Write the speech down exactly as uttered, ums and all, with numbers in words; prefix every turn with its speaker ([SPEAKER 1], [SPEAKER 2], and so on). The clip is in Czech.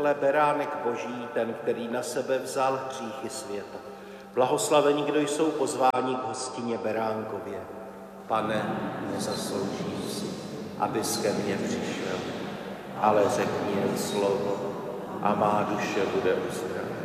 [SPEAKER 1] hle, beránek Boží, ten, který na sebe vzal hříchy světa. Blahoslavení, kdo jsou pozváni k hostině beránkově. Pane, nezasloužím si, abys ke mně přišel, ale řekni jen slovo a má duše bude uzdravena.